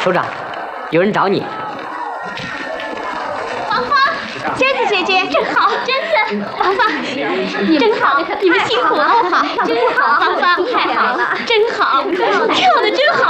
首长，有人找你。 芳芳，娟子姐姐，真好，娟子，芳芳，真好，你们辛苦了，好，真好，芳芳，太好了，真好，跳的真好。